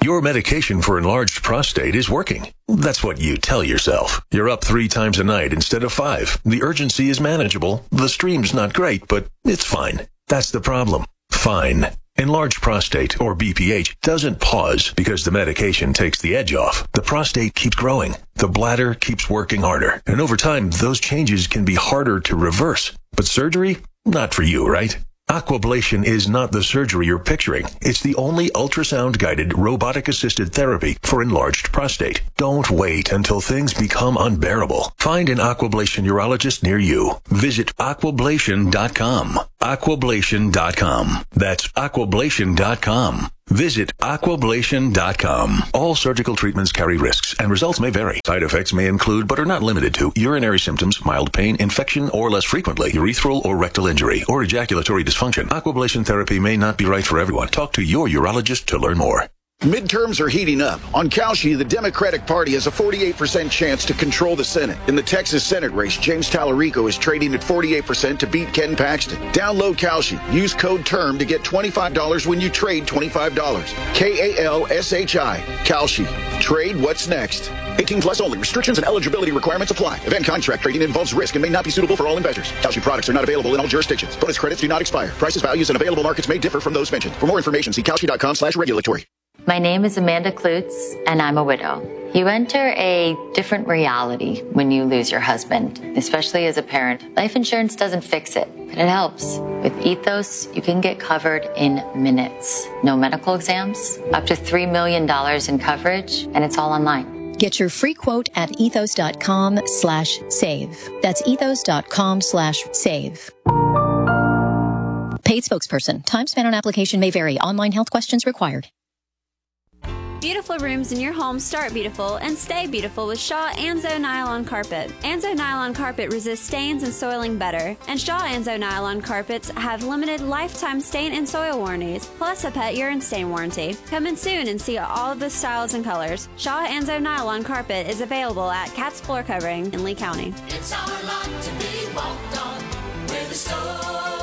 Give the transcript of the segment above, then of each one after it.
Your medication for enlarged prostate is working. That's what you tell yourself. You're up 3 times a night instead of 5. The urgency is manageable. The stream's not great, but it's fine. That's the problem. Fine. Enlarged prostate, or BPH, doesn't pause because the medication takes the edge off. The prostate keeps growing. The bladder keeps working harder. And over time, those changes can be harder to reverse. But surgery? Not for you, right? Aquablation is not the surgery you're picturing. It's the only ultrasound-guided, robotic-assisted therapy for enlarged prostate. Don't wait until things become unbearable. Find an Aquablation urologist near you. Visit aquablation.com. Aquablation.com. That's aquablation.com. Visit aquablation.com. All surgical treatments carry risks, and results may vary. Side effects may include, but are not limited to, urinary symptoms, mild pain, infection, or less frequently, urethral or rectal injury, or ejaculatory dysfunction. Aquablation therapy may not be right for everyone. Talk to your urologist to learn more. Midterms are heating up. On Kalshi, the Democratic Party has a 48% chance to control the Senate. In the Texas Senate race, James Tallarico is trading at 48% to beat Ken Paxton. Download Kalshi. Use code TERM to get $25 when you trade $25. Kalshi. Kalshi. Trade what's next. 18 plus only. Restrictions and eligibility requirements apply. Event contract trading involves risk and may not be suitable for all investors. Kalshi products are not available in all jurisdictions. Bonus credits do not expire. Prices, values, and available markets may differ from those mentioned. For more information, see kalshi.com/regulatory. My name is Amanda Klutz, and I'm a widow. You enter a different reality when you lose your husband, especially as a parent. Life insurance doesn't fix it, but it helps. With Ethos, you can get covered in minutes. No medical exams, up to $3 million in coverage, and it's all online. Get your free quote at ethos.com/save. That's ethos.com/save. Paid spokesperson. Time spent on application may vary. Online health questions required. Beautiful rooms in your home start beautiful and stay beautiful with Shaw Anzo Nylon Carpet. Anzo Nylon Carpet resists stains and soiling better, and Shaw Anzo Nylon Carpets have limited lifetime stain and soil warranties, plus a pet urine stain warranty. Come in soon and see all of the styles and colors. Shaw Anzo Nylon Carpet is available at Cat's Floor Covering in Lee County. It's our lot to be walked on with a store.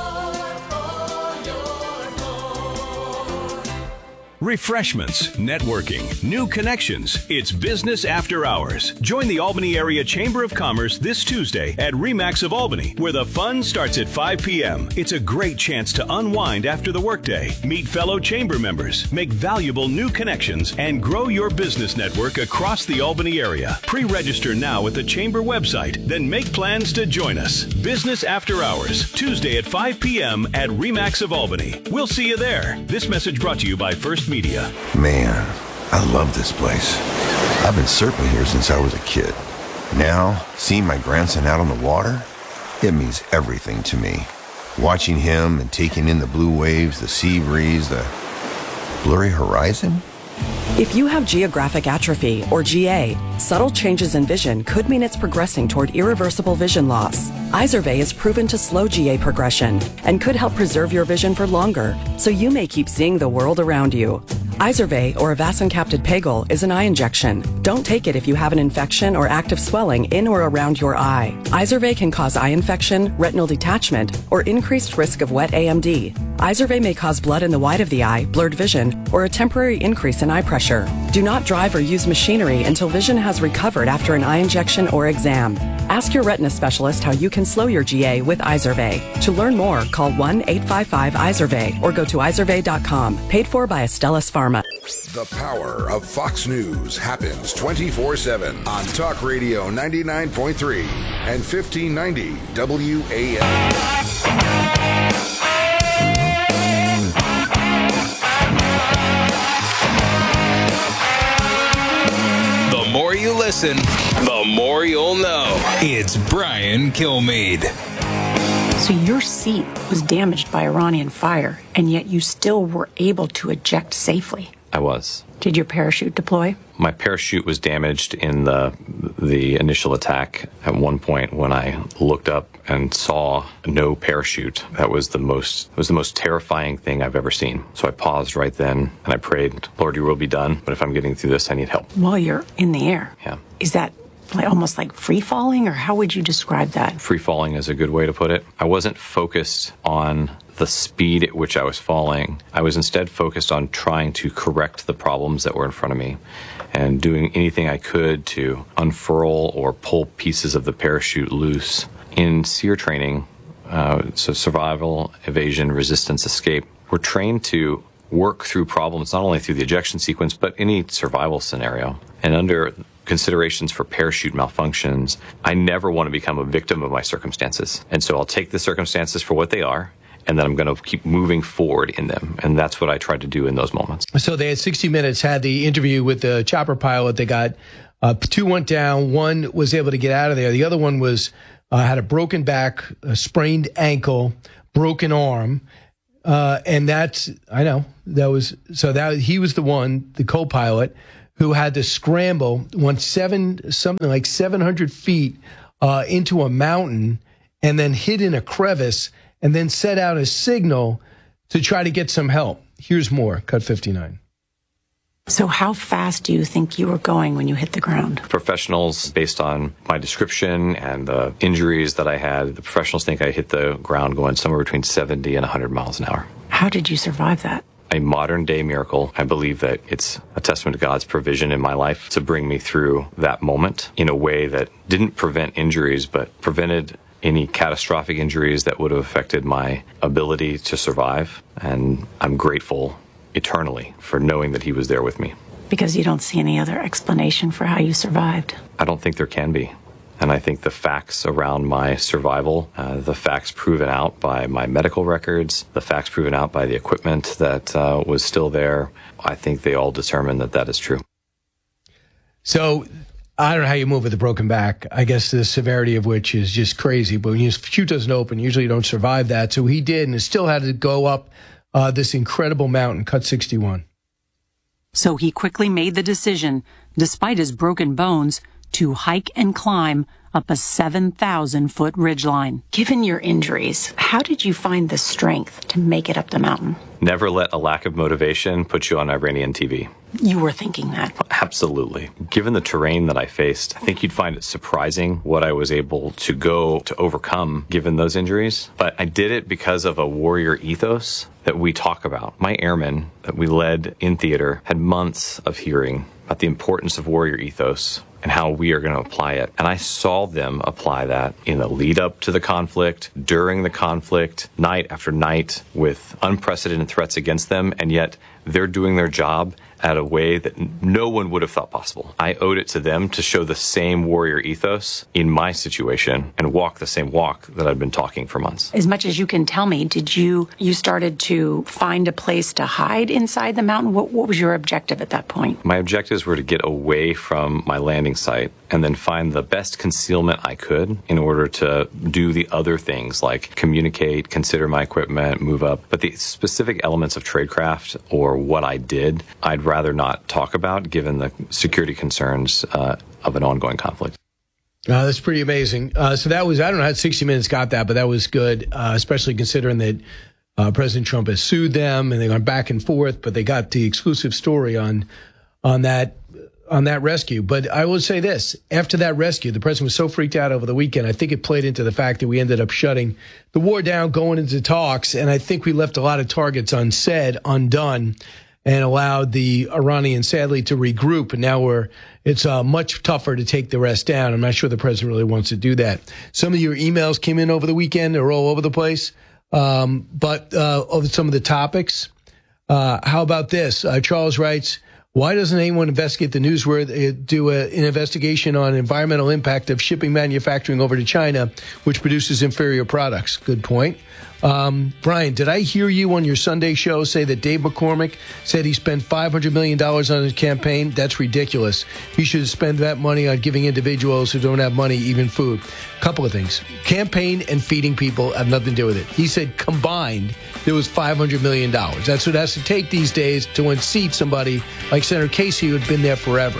Refreshments, networking, new connections. It's Business After Hours. Join the Albany Area Chamber of Commerce this Tuesday at RE/MAX of Albany, where the fun starts at 5 p.m. It's a great chance to unwind after the workday, meet fellow chamber members, make valuable new connections, and grow your business network across the Albany area. Pre-register now at the chamber website, then make plans to join us. Business After Hours, Tuesday at 5 p.m. at RE/MAX of Albany. We'll see you there. This message brought to you by First Media. Man, I love this place. I've been surfing here since I was a kid. Now, seeing my grandson out on the water, it means everything to me. Watching him and taking in the blue waves, the sea breeze, the blurry horizon. If you have geographic atrophy, or GA, subtle changes in vision could mean it's progressing toward irreversible vision loss. Izervay is proven to slow GA progression and could help preserve your vision for longer, so you may keep seeing the world around you. Izervay, or avacincaptad pegol, is an eye injection. Don't take it if you have an infection or active swelling in or around your eye. Izervay can cause eye infection, retinal detachment, or increased risk of wet AMD. Izervay may cause blood in the white of the eye, blurred vision, or a temporary increase in eye pressure. Do not drive or use machinery until vision has recovered after an eye injection or exam. Ask your retina specialist how you can slow your GA with Izervay. To learn more, call 1-855-IZERVAY or go to izervay.com. Paid for by Astellas Pharma. The power of Fox News happens 24/7 on Talk Radio 99.3 and 1590 WAM. The more you listen, the more you'll know. It's Brian Kilmeade. So your seat was damaged by Iranian fire, and yet you still were able to eject safely. I was. Did your parachute deploy? My parachute was damaged in the initial attack. At one point, when I looked up and saw no parachute, that was the most terrifying thing I've ever seen. So I paused right then and I prayed, Lord, your will be done, but if I'm getting through this, I need help. While you're in the air? Yeah. Is that almost like free falling, or how would you describe that? Free falling is a good way to put it. I wasn't focused on the speed at which I was falling. I was instead focused on trying to correct the problems that were in front of me and doing anything I could to unfurl or pull pieces of the parachute loose. In SERE training, so survival, evasion, resistance, escape, we're trained to work through problems not only through the ejection sequence, but any survival scenario. And under considerations for parachute malfunctions, I never want to become a victim of my circumstances. And so I'll take the circumstances for what they are, and then I'm going to keep moving forward in them. And that's what I tried to do in those moments. So they had 60 Minutes, had the interview with the chopper pilot. They got 2 went down. One was able to get out of there. The other one was had a broken back, a sprained ankle, broken arm. And that's, I know, that was, so that he was the one, the co-pilot, who had to scramble, went something like 700 feet into a mountain and then hid in a crevice and then set out a signal to try to get some help. Here's more, cut 59. So how fast do you think you were going when you hit the ground? Professionals, based on my description and the injuries that I had, the professionals think I hit the ground going somewhere between 70 and 100 miles an hour. How did you survive that? A modern day miracle. I believe that it's a testament to God's provision in my life to bring me through that moment in a way that didn't prevent injuries, but prevented any catastrophic injuries that would have affected my ability to survive. And I'm grateful eternally for knowing that he was there with me. Because you don't see any other explanation for how you survived? I don't think there can be. And I think the facts around my survival, the facts proven out by my medical records, the facts proven out by the equipment that was still there, I think they all determine that that is true. So I don't know how you move with a broken back. I guess the severity of which is just crazy. But when your chute doesn't open, usually you don't survive that. So he did, and still had to go up this incredible mountain, cut 61. So he quickly made the decision, despite his broken bones, to hike and climb up a 7,000-foot ridgeline. Given your injuries, how did you find the strength to make it up the mountain? Never let a lack of motivation put you on Iranian TV. You were thinking that? Absolutely. Given the terrain that I faced, I think you'd find it surprising what I was able to go to overcome given those injuries. But I did it because of a warrior ethos that we talk about. My airmen that we led in theater had months of hearing about the importance of warrior ethos and how we are going to apply it. And I saw them apply that in the lead up to the conflict, during the conflict, night after night, with unprecedented threats against them, and yet they're doing their job at a way that no one would have thought possible. I owed it to them to show the same warrior ethos in my situation and walk the same walk that I've been talking for months. As much as you can tell me, did you started to find a place to hide inside the mountain? What was your objective at that point? My objectives were to get away from my landing site and then find the best concealment I could in order to do the other things like communicate, consider my equipment, move up. But the specific elements of tradecraft or what I did, I'd rather not talk about given the security concerns of an ongoing conflict. That's pretty amazing. So that was, I don't know how 60 Minutes got that, but that was good, especially considering that President Trump has sued them and they've gone back and forth, but they got the exclusive story on that rescue. But I will say this, after that rescue, the president was so freaked out over the weekend, I think it played into the fact that we ended up shutting the war down, going into talks, and I think we left a lot of targets unsaid, undone, and allowed the Iranians, sadly, to regroup. And now it's much tougher to take the rest down. I'm not sure the president really wants to do that. Some of your emails came in over the weekend. They're all over the place. But over some of the topics, how about this? Charles writes, why doesn't anyone investigate the newsworthy, do an investigation on environmental impact of shipping manufacturing over to China, which produces inferior products? Good point. Brian, did I hear you on your Sunday show say that Dave McCormick said he spent $500 million on his campaign? That's ridiculous. He should spend that money on giving individuals who don't have money even food. Couple of things. Campaign and feeding people have nothing to do with it. He said combined, there was $500 million. That's what it has to take these days to unseat somebody like Senator Casey, who had been there forever.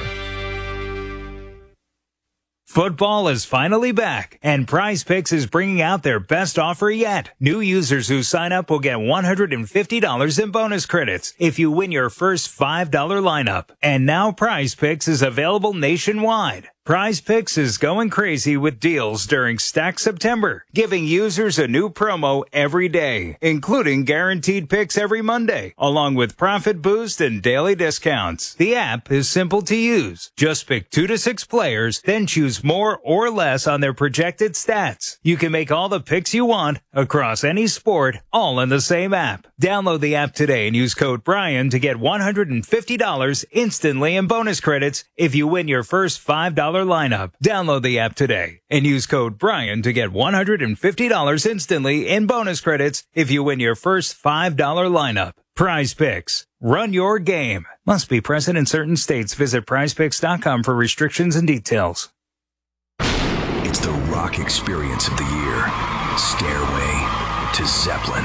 Football is finally back, and Prize Picks is bringing out their best offer yet. New users who sign up will get $150 in bonus credits if you win your first $5 lineup. And now Prize Picks is available nationwide. Prize Picks is going crazy with deals during Stack September, giving users a new promo every day, including guaranteed picks every Monday, along with profit boost and daily discounts. The app is simple to use. Just pick 2 to 6 players, then choose more or less on their projected stats. You can make all the picks you want across any sport, all in the same app. Download the app today and use code Brian to get $150 instantly in bonus credits if you win your first $5 lineup. Download the app today and use code Brian to get $150 instantly in bonus credits if you win your first $5 lineup. Prize Picks. Run your game. Must be present in certain states. Visit prizepicks.com for restrictions and details. It's the rock experience of the year. Stairway to Zeppelin.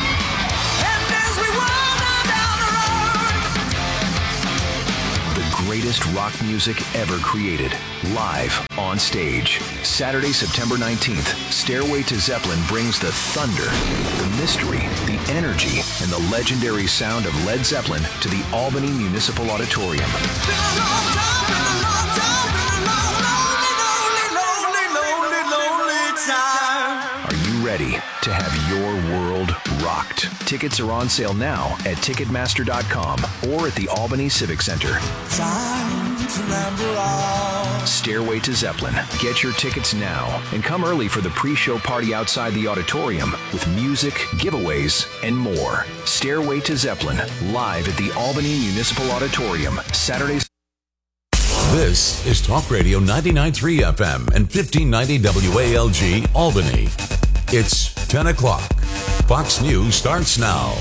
Greatest rock music ever created, live on stage. Saturday, September 19th, Stairway to Zeppelin brings the thunder, the mystery, the energy, and the legendary sound of Led Zeppelin to the Albany Municipal Auditorium. Are you ready to have your world rocked? Tickets are on sale now at Ticketmaster.com or at the Albany Civic Center. Stairway to Zeppelin. Get your tickets now and come early for the pre-show party outside the auditorium with music, giveaways, and more. Stairway to Zeppelin, live at the Albany Municipal Auditorium, Saturdays. This is Talk Radio 99.3 FM and 1590 WALG Albany. It's 10 o'clock. Fox News starts now.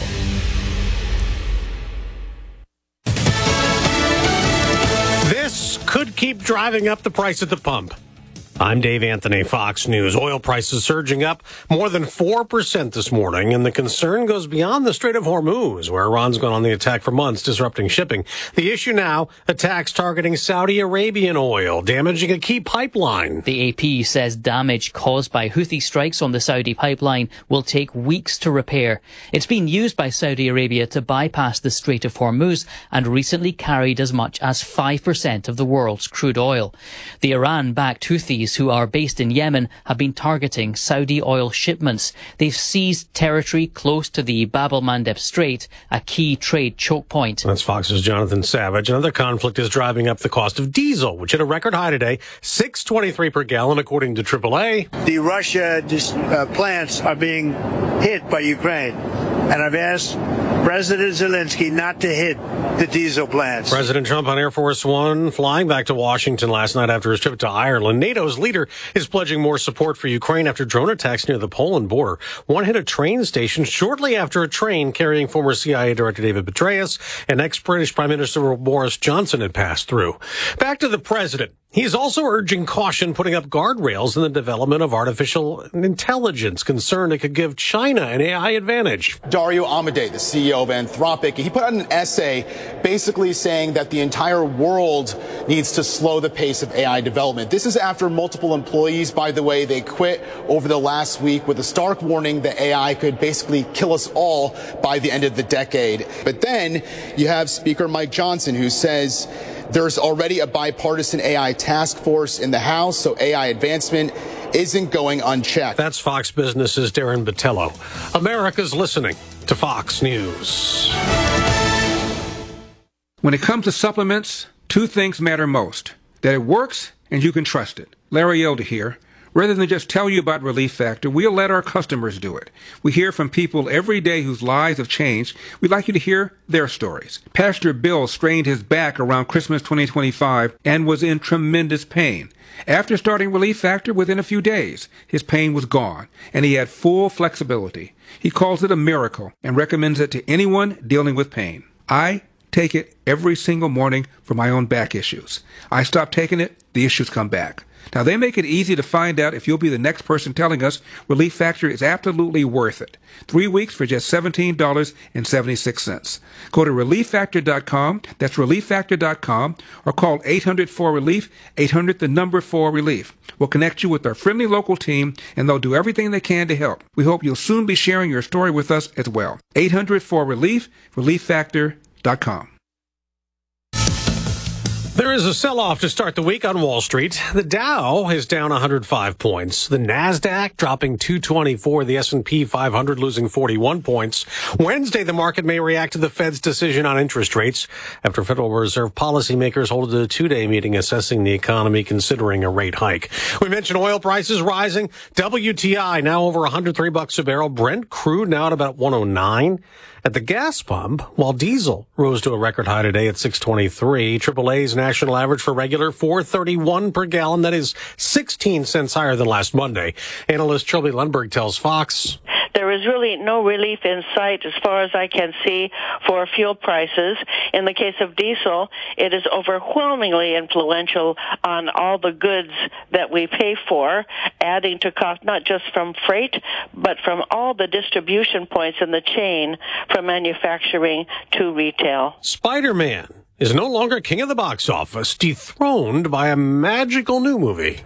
This could keep driving up the price at the pump. I'm Dave Anthony, Fox News. Oil prices surging up more than 4% this morning, and the concern goes beyond the Strait of Hormuz, where Iran's gone on the attack for months, disrupting shipping. The issue now, attacks targeting Saudi Arabian oil, damaging a key pipeline. The AP says damage caused by Houthi strikes on the Saudi pipeline will take weeks to repair. It's been used by Saudi Arabia to bypass the Strait of Hormuz and recently carried as much as 5% of the world's crude oil. The Iran-backed Houthis, who are based in Yemen, have been targeting Saudi oil shipments. They've seized territory close to the Bab el-Mandeb Strait, a key trade choke point. That's Fox's Jonathan Savage. Another conflict is driving up the cost of diesel, which hit a record high today, $6.23 per gallon, according to AAA. The Russia plants are being hit by Ukraine, and I've asked President Zelensky not to hit the diesel plants. President Trump on Air Force One flying back to Washington last night after his trip to Ireland. NATO's leader is pledging more support for Ukraine after drone attacks near the Poland border. One hit a train station shortly after a train carrying former CIA Director David Petraeus and ex-British Prime Minister Boris Johnson had passed through. Back to the president. He's also urging caution, putting up guardrails in the development of artificial intelligence, concerned it could give China an AI advantage. Dario Amodei, the CEO of Anthropic, he put out an essay basically saying that the entire world needs to slow the pace of AI development. This is after multiple employees, by the way, they quit over the last week with a stark warning that AI could basically kill us all by the end of the decade. But then you have Speaker Mike Johnson, who says there's already a bipartisan AI task force in the House, so AI advancement isn't going unchecked. That's Fox Business's Darren Botello. America's listening to Fox News. When it comes to supplements, two things matter most: that it works and you can trust it. Larry Elder here. Rather than just tell you about Relief Factor, we'll let our customers do it. We hear from people every day whose lives have changed. We'd like you to hear their stories. Pastor Bill strained his back around Christmas 2025 and was in tremendous pain. After starting Relief Factor, within a few days, his pain was gone, and he had full flexibility. He calls it a miracle and recommends it to anyone dealing with pain. I take it every single morning for my own back issues. I stop taking it, the issues come back. Now, they make it easy to find out if you'll be the next person telling us Relief Factor is absolutely worth it. 3 weeks for just $17.76. Go to ReliefFactor.com, that's ReliefFactor.com, or call 800-4RELIEF, 800-4RELIEF. We'll connect you with our friendly local team, and they'll do everything they can to help. We hope you'll soon be sharing your story with us as well. 800-4RELIEF, ReliefFactor.com. There is a sell-off to start the week on Wall Street. The Dow is down 105 points. The Nasdaq dropping 224. The S&P 500 losing 41 points. Wednesday, the market may react to the Fed's decision on interest rates after Federal Reserve policymakers hold a two-day meeting assessing the economy, considering a rate hike. We mentioned oil prices rising. WTI now over $103 a barrel. Brent crude now at about 109. At the gas pump, while diesel rose to a record high today at $6.23, AAA's national average for regular $4.31 per gallon. That is 16 cents higher than last Monday. Analyst Trilby Lundberg tells Fox. There is really no relief in sight as far as I can see for fuel prices. In the case of diesel, it is overwhelmingly influential on all the goods that we pay for, adding to cost not just from freight, but from all the distribution points in the chain from manufacturing to retail. Spider-Man is no longer king of the box office, dethroned by a magical new movie.